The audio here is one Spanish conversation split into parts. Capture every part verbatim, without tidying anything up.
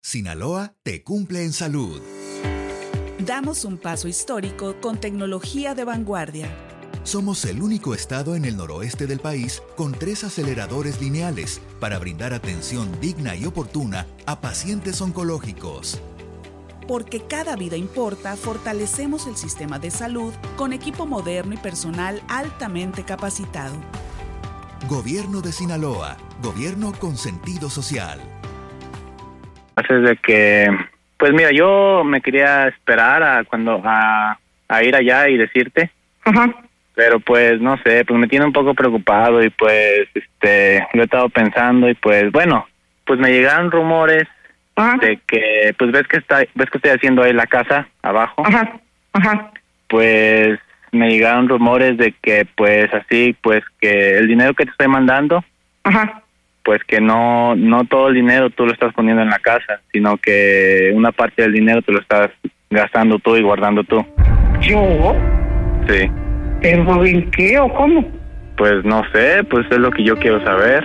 Sinaloa te cumple en salud. Damos un paso histórico con tecnología de vanguardia. Somos el único estado en el noroeste del país con tres aceleradores lineales para brindar atención digna y oportuna a pacientes oncológicos. Porque cada vida importa, fortalecemos el sistema de salud con equipo moderno y personal altamente capacitado. Gobierno de Sinaloa, gobierno con sentido social. Así de que, pues mira, yo me quería esperar a cuando a, a ir allá y decirte. Ajá. Pero pues no sé, pues me tiene un poco preocupado y pues este lo he estado pensando y pues bueno, pues me llegaron rumores Ajá. de que pues ves que está ves que estoy haciendo ahí la casa abajo. Ajá. Ajá. Pues me llegaron rumores de que pues así pues que el dinero que te estoy mandando, Ajá. pues que no no todo el dinero tú lo estás poniendo en la casa, sino que una parte del dinero te lo estás gastando tú y guardando tú. ¿Yo? Sí. ¿Pero en qué o cómo? Pues no sé, pues es lo que yo quiero saber.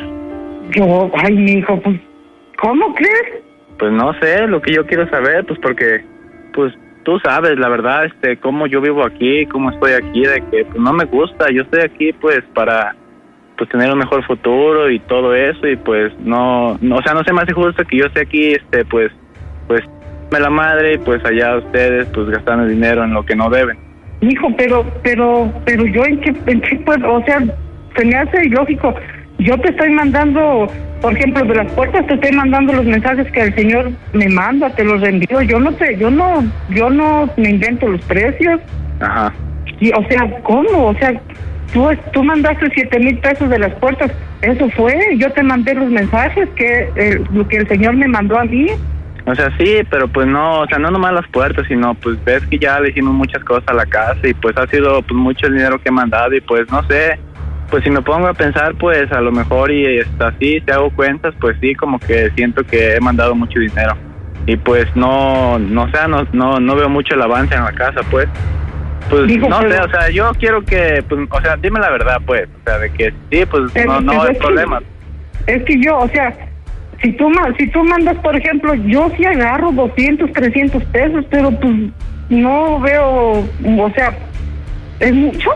Yo, ay, mijo, pues, ¿cómo crees? Pues no sé, lo que yo quiero saber, pues porque, pues tú sabes, la verdad, este, cómo yo vivo aquí, cómo estoy aquí, de que pues no me gusta, yo estoy aquí pues para, pues tener un mejor futuro y todo eso y pues no, no o sea, no se me hace justo que yo esté aquí, este, pues, pues, me la madre y pues allá ustedes pues gastando el dinero en lo que no deben. Hijo, pero, pero, pero yo en qué, en qué puedo, o sea, se me hace ilógico. Yo te estoy mandando, por ejemplo, de las puertas te estoy mandando los mensajes que el señor me manda, te los envío. Yo no sé, yo no, yo no me invento los precios. Ajá. Y, o sea, ¿cómo? O sea, tú, tú mandaste siete mil pesos de las puertas. Eso fue, yo te mandé los mensajes que eh, lo que el señor me mandó a mí. O sea, sí, pero pues no, o sea, no nomás las puertas, sino pues ves que ya le hicimos muchas cosas a la casa y pues ha sido pues mucho el dinero que he mandado y pues no sé, pues si me pongo a pensar pues a lo mejor y está así, si hago cuentas, pues sí, como que siento que he mandado mucho dinero y pues no, no sé, no, no, no veo mucho el avance en la casa, pues. Pues Digo, no pero... sé, o sea, yo quiero que, pues, o sea, dime la verdad, pues, o sea, de que sí, pues pero, no, no pero hay es problema. Que, es que yo, o sea... Si tú, si tú mandas, por ejemplo, yo sí agarro doscientos, trescientos pesos, pero pues no veo, o sea, ¿es mucho?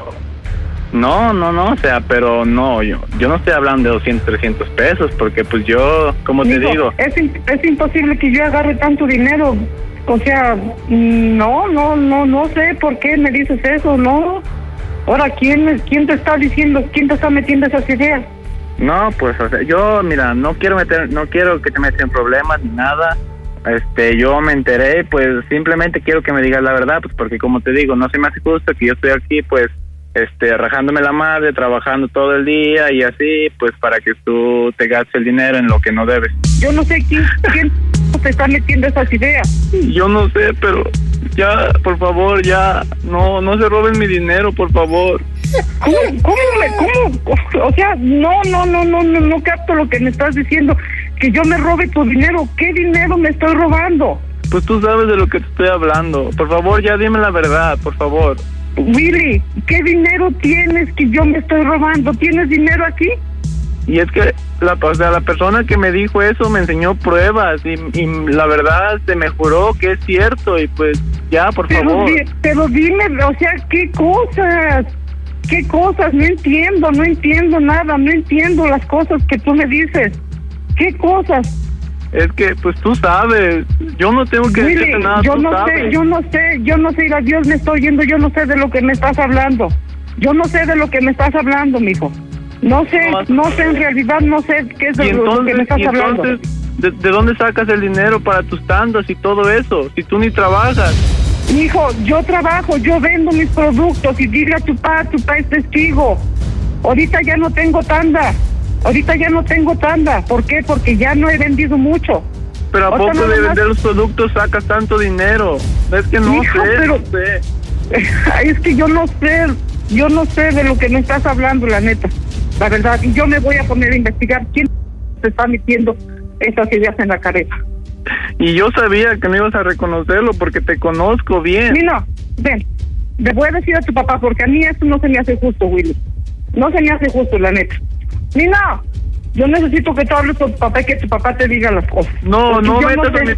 No, no, no, o sea, pero no, yo yo no estoy hablando de doscientos, trescientos pesos, porque pues yo, como te Digo, digo... Es, es imposible que yo agarre tanto dinero, o sea, no, no, no, no sé por qué me dices eso, ¿no? Ahora, ¿quién, quién te está diciendo, quién te está metiendo esas ideas? No, pues, o sea, yo, mira, no quiero meter, no quiero que te metas en problemas ni nada. Este, yo me enteré, pues, simplemente quiero que me digas la verdad, pues, porque como te digo, no se me hace justo que yo estoy aquí, pues, este, rajándome la madre, trabajando todo el día y así, pues, para que tú te gastes el dinero en lo que no debes. Yo no sé quién, quién te está metiendo esas ideas. Yo no sé, pero ya, por favor, ya, no, no se roben mi dinero, por favor. ¿Cómo, cómo, me, cómo? O sea, no, no, no, no, no, no capto lo que me estás diciendo. Que yo me robe tu dinero. ¿Qué dinero me estoy robando? Pues tú sabes de lo que te estoy hablando. Por favor, ya dime la verdad, por favor. Willy, ¿qué dinero tienes que yo me estoy robando? ¿Tienes dinero aquí? Y es que la, o sea, la persona que me dijo eso me enseñó pruebas y, y la verdad se me juró que es cierto y pues ya, por pero favor. Di, pero dime, o sea, ¿qué cosas? ¿Qué cosas? No entiendo, no entiendo nada, no entiendo las cosas que tú me dices. ¿Qué cosas? Es que, pues tú sabes, yo no tengo que Willy, decirte nada, yo tú no sabes. sé, yo no sé, yo no sé, a Dios me estoy oyendo, yo no sé de lo que me estás hablando. Yo no sé de lo que me estás hablando, mijo. No sé, no, no sé, en realidad no sé qué es de entonces, lo que me estás y hablando. entonces, ¿de, ¿de dónde sacas el dinero para tus tandas y todo eso? Si tú ni trabajas. Hijo, yo trabajo, yo vendo mis productos y dile a tu papá, tu papá es testigo. Ahorita ya no tengo tanda, ahorita ya no tengo tanda. ¿Por qué? Porque ya no he vendido mucho. Pero ¿a Ahorita poco de más... vender los productos sacas tanto dinero? Es que no Hijo, sé, pero... no sé. Es que yo no sé, yo no sé de lo que me estás hablando, la neta, la verdad. Y yo me voy a poner a investigar quién se está metiendo esas ideas en la cabeza. Y yo sabía que no ibas a reconocerlo porque te conozco bien. Nino, ven, le voy a decir a tu papá porque a mí esto no se me hace justo, Willy. No se me hace justo, la neta. Nino, yo necesito que tú hables con tu papá y que tu papá te diga las cosas. No, porque no yo metas sé... a mi